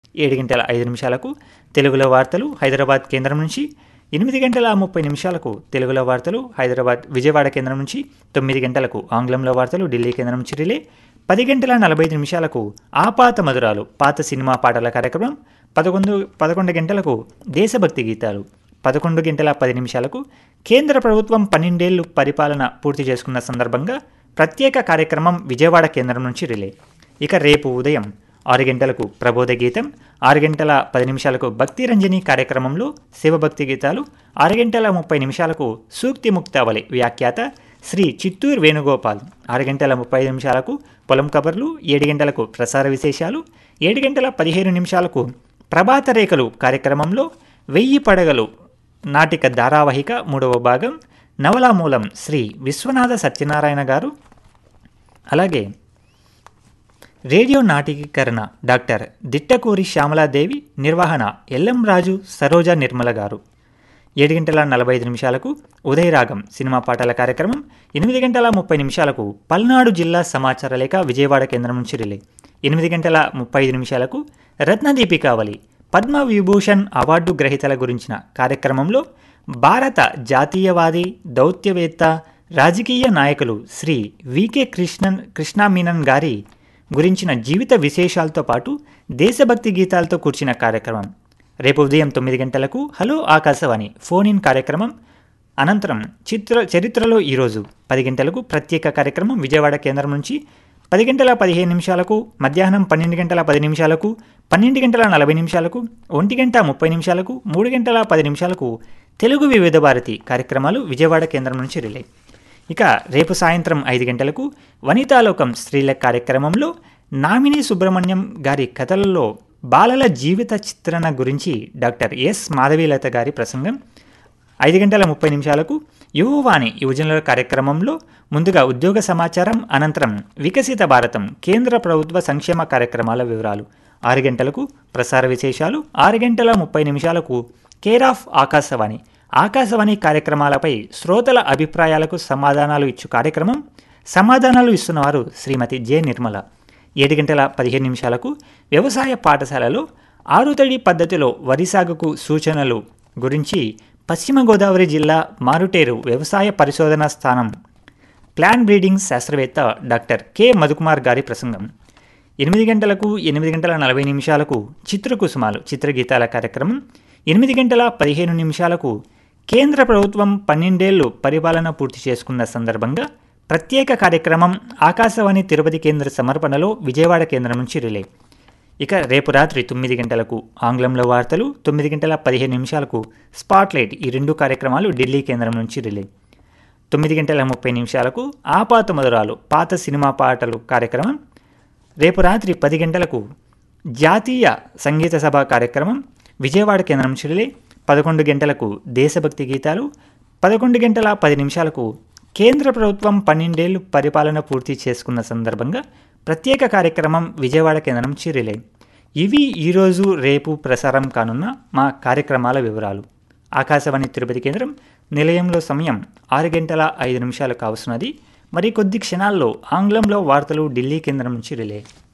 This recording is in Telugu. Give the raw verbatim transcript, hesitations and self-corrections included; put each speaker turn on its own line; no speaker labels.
ఏడు గంటల ఐదు నిమిషాలకు తెలుగులో వార్తలు హైదరాబాద్ కేంద్రం నుంచి, ఎనిమిది గంటల ముప్పై నిమిషాలకు తెలుగులో వార్తలు హైదరాబాద్ విజయవాడ కేంద్రం నుంచి, తొమ్మిది గంటలకు ఆంగ్లంలో వార్తలు ఢిల్లీ కేంద్రం నుంచి రిలే, పది గంటల నలభై ఐదు నిమిషాలకు ఆపాత మధురాలు పాత సినిమా పాటల కార్యక్రమం, పదకొండు పదకొండు గంటలకు దేశభక్తి గీతాలు, పదకొండు గంటల పది నిమిషాలకు కేంద్ర ప్రభుత్వం పన్నెండేళ్లు పరిపాలన పూర్తి చేసుకున్న సందర్భంగా ప్రత్యేక కార్యక్రమం విజయవాడ కేంద్రం నుంచి రిలే. ఇక రేపు ఉదయం ఆరు గంటలకు ప్రబోధ గీతం, ఆరు గంటల పది నిమిషాలకు భక్తి రంజని కార్యక్రమంలో శివభక్తి గీతాలు, ఆరు గంటల ముప్పై నిమిషాలకు సూక్తి ముక్తావళి వ్యాఖ్యాత శ్రీ చిత్తూరు వేణుగోపాల్, ఆరు గంటల ముప్పై ఐదు నిమిషాలకు పొలం కబర్లు, ఏడు గంటలకు ప్రసార విశేషాలు, ఏడు గంటల పదిహేను నిమిషాలకు ప్రభాత రేఖలు కార్యక్రమంలో వెయ్యి పడగలు నాటిక ధారావాహిక మూడవ భాగం నవలామూలం శ్రీ విశ్వనాథ సత్యనారాయణ గారు, అలాగే రేడియో నాటకీకరణ డాక్టర్ దిట్టకూరి శ్యామలాదేవి, నిర్వహణ ఎల్ఎం రాజు సరోజ నిర్మల గారు. ఏడు గంటల నలభై ఐదు నిమిషాలకు ఉదయరాగం సినిమా పాటల కార్యక్రమం, ఎనిమిది గంటల ముప్పై నిమిషాలకు పల్నాడు జిల్లా సమాచార లేఖ విజయవాడ కేంద్రం నుంచి రిలే, ఎనిమిది గంటల ముప్పై ఐదు నిమిషాలకు రత్నదీపికావళి పద్మ విభూషణ్ అవార్డు గ్రహీతల గురించిన కార్యక్రమంలో భారత జాతీయవాది దౌత్యవేత్త రాజకీయ నాయకులు శ్రీ వికే కృష్ణన్ కృష్ణామీనన్ గారి గురించిన జీవిత విశేషాలతో పాటు దేశభక్తి గీతాలతో కూర్చిన కార్యక్రమం. రేపు ఉదయం తొమ్మిది గంటలకు హలో ఆకాశవాణి ఫోన్ ఇన్ కార్యక్రమం, అనంతరం చిత్ర చరిత్రలో ఈరోజు పది గంటలకు ప్రత్యేక కార్యక్రమం విజయవాడ కేంద్రం నుంచి, పది గంటల పదిహేను నిమిషాలకు మధ్యాహ్నం పన్నెండు గంటల పది నిమిషాలకు, పన్నెండు గంటల నలభై నిమిషాలకు, ఒంటి గంట ముప్పై నిమిషాలకు, మూడు గంటల పది నిమిషాలకు తెలుగు వివిధ భారతి కార్యక్రమాలు విజయవాడ కేంద్రం నుంచి రిలే. ఇక రేపు సాయంత్రం ఐదు గంటలకు వనితాలోకం స్త్రీల కార్యక్రమంలో నామిని సుబ్రహ్మణ్యం గారి కథలలో బాలల జీవిత చిత్రణ గురించి డాక్టర్ ఎస్ మాధవీలత గారి ప్రసంగం, ఐదు గంటల ముప్పై నిమిషాలకు యువవాణి యువజనుల కార్యక్రమంలో ముందుగా ఉద్యోగ సమాచారం, అనంతరం వికసిత భారతం కేంద్ర ప్రభుత్వ సంక్షేమ కార్యక్రమాల వివరాలు, ఆరు గంటలకు ప్రసార విశేషాలు, ఆరు గంటల ముప్పై నిమిషాలకు కేర్ ఆఫ్ ఆకాశవాణి ఆకాశవాణి కార్యక్రమాలపై శ్రోతల అభిప్రాయాలకు సమాధానాలు ఇచ్చు కార్యక్రమం, సమాధానాలు ఇస్తున్నవారు శ్రీమతి జె నిర్మల. ఏడు గంటల పదిహేను నిమిషాలకు వ్యవసాయ పాఠశాలలో ఆరుతడి పద్ధతిలో వరి సాగుకు సూచనలు గురించి పశ్చిమ గోదావరి జిల్లా మారుటేరు వ్యవసాయ పరిశోధనా స్థానం ప్లాంట్ బ్రీడింగ్ శాస్త్రవేత్త డాక్టర్ కె మధుకుమార్ గారి ప్రసంగం. ఎనిమిది గంటలకు ఎనిమిది గంటల నలభై నిమిషాలకు చిత్రకుసుమాలు చిత్రగీతాల కార్యక్రమం, ఎనిమిది గంటల పదిహేను నిమిషాలకు కేంద్ర ప్రభుత్వం పన్నెండేళ్లు పరిపాలన పూర్తి చేసుకున్న సందర్భంగా ప్రత్యేక కార్యక్రమం ఆకాశవాణి తిరుపతి కేంద్ర సమర్పణలో విజయవాడ కేంద్రం నుంచి రిలే. ఇక రేపు రాత్రి తొమ్మిది గంటలకు ఆంగ్లంలో వార్తలు, తొమ్మిది గంటల పదిహేను నిమిషాలకు స్పాట్లైట్ ఈ రెండు కార్యక్రమాలు ఢిల్లీ కేంద్రం నుంచి రిలే. తొమ్మిది గంటల ముప్పై నిమిషాలకు ఆపాత మధురాలు పాత సినిమా పాటలు కార్యక్రమం, రేపు రాత్రి పది గంటలకు జాతీయ సంగీత సభ కార్యక్రమం విజయవాడ కేంద్రం నుంచి రిలే. పదకొండు గంటలకు దేశభక్తి గీతాలు, పదకొండు గంటల పది నిమిషాలకు కేంద్ర ప్రభుత్వం పన్నెండేళ్లు పరిపాలన పూర్తి చేసుకున్న సందర్భంగా ప్రత్యేక కార్యక్రమం విజయవాడ కేంద్రం నుంచి రిలే. ఇవి ఈరోజు రేపు ప్రసారం కానున్న మా కార్యక్రమాల వివరాలు. ఆకాశవాణి తిరుపతి కేంద్రం నిలయంలో సమయం ఆరు గంటల ఐదు నిమిషాలు కావస్తున్నది. మరి కొద్ది క్షణాల్లో ఆంగ్లంలో వార్తలు ఢిల్లీ కేంద్రం నుంచి రిలే.